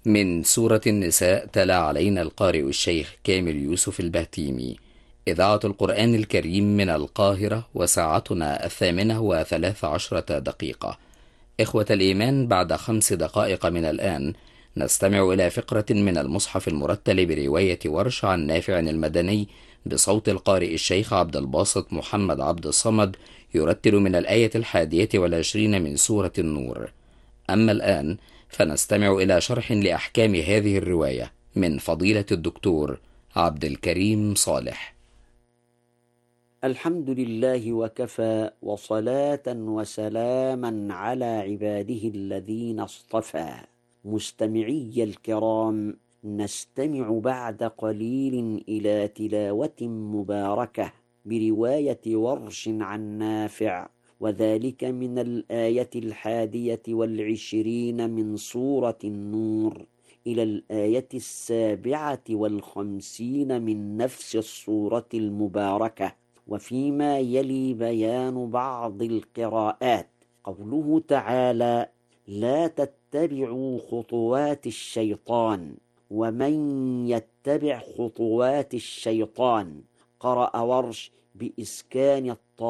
من سورة النساء تلا علينا القارئ الشيخ كامل يوسف البهتيمي. إذاعة القرآن الكريم من القاهرة، وساعتنا 8:13. إخوة الإيمان، بعد 5 دقائق من الآن نستمع إلى فقرة من المصحف المرتل برواية ورش عن نافع المدني، بصوت القارئ الشيخ عبد الباسط محمد عبد الصمد، يرتل من الآية 21 من سورة النور. أما الآن فنستمع إلى شرح لأحكام هذه الرواية من فضيلة الدكتور عبد الكريم صالح. الحمد لله وكفى، وصلاة وسلاما على عباده الذين اصطفى. مستمعي الكرام، نستمع بعد قليل إلى تلاوة مباركة برواية ورش عن نافع، وذلك من الآية 21 من سورة النور إلى الآية 57 من نفس السورة المباركة. وفيما يلي بيان بعض القراءات. قوله تعالى: لا تتبعوا خطوات الشيطان، ومن يتبع خطوات الشيطان. قرأ ورش بإسكان الطاء